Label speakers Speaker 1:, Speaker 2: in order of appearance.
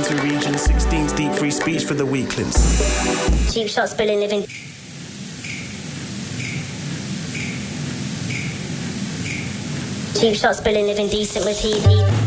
Speaker 1: into region 16's deep free speech for the weaklings.
Speaker 2: Cheap shots, billing, living. Cheap shots, billing, living decent with heat.